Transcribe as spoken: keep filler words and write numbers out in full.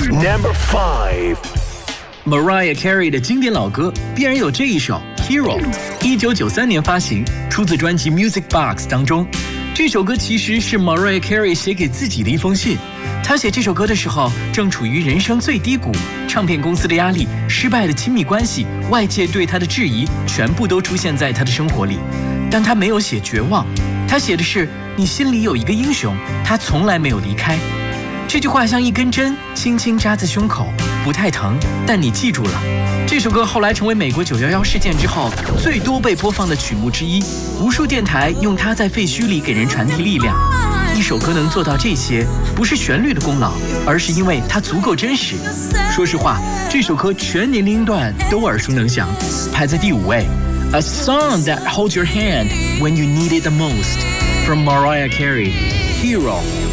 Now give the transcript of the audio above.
Number five. Mariah Carey 的经典老歌必然有这一首 Hero， 一九九三年发行，出自专辑 Music Box 当中。这首歌其实是 Mariah Carey 写给自己的一封信。她写这首歌的时候正处于人生最低谷，唱片公司的压力、失败的亲密关系、外界对她的质疑，全部都出现在她的生活里。但她没有写绝望，她写的是你心里有一个英雄，他从来没有离开。这句话像一根针轻轻扎在胸口，不太疼，但你记住了。这首歌后来成为美国九一一事件之后最多被播放的曲目之一，无数电台用它在废墟里给人传递力量。一首歌能做到这些，不是旋律的功劳，而是因为它足够真实。说实话，这首歌全年龄段都耳熟能详，排在第五位。A song that holds your hand when you need it the most, from Mariah Carey, Hero.